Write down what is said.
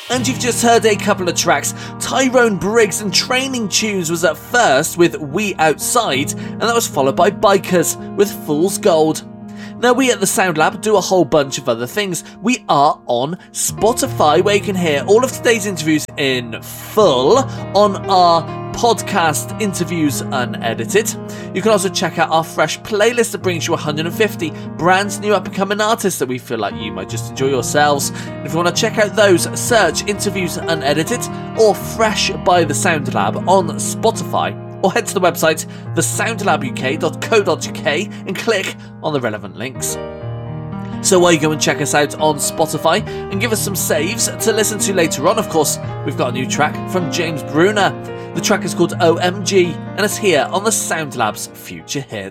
And you've just heard a couple of tracks. Tyrone Briggs and Training Tunes was at first with We Outside, and that was followed by Bikers with Fool's Gold. Now, we at the Sound Lab do a whole bunch of other things. We are on Spotify, where you can hear all of today's interviews in full on our podcast Interviews Unedited. You can also check out our fresh playlist that brings you 150 brand new up-and-coming artists that we feel like you might just enjoy yourselves. And if you want to check out those, search Interviews Unedited or Fresh by the Sound Lab on Spotify, or head to the website thesoundlabuk.co.uk and click on the relevant links. So while you go and check us out on Spotify and give us some saves to listen to later on, of course, we've got a new track from James Bruner. The track is called OMG, and it's here on the Sound Lab's Future Hits.